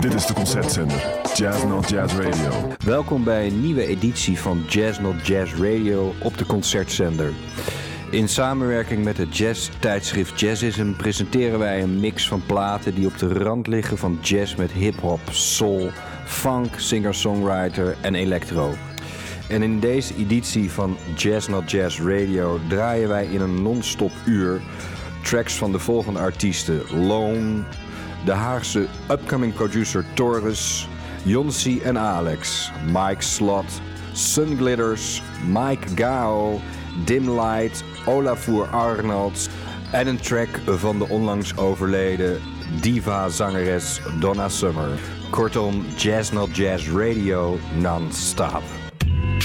Dit is de concertzender Jazz Not Jazz Radio. Welkom bij een nieuwe editie van Jazz Not Jazz Radio op de concertzender. In samenwerking met het jazz-tijdschrift Jazzism presenteren wij een mix van platen die op de rand liggen van jazz met hip-hop, soul, funk, singer-songwriter en electro. En in deze editie van Jazz Not Jazz Radio draaien wij in een non-stop uur tracks van de volgende artiesten: Lone, de Haagse upcoming producer Taurus, Jonsi en Alex, Mike Slot, Sun Glitters, Mike Gao, Dim Light, Olafur Arnolds en een track van de onlangs overleden diva-zangeres Donna Summer. Kortom, Jazz Not Jazz Radio non-stop.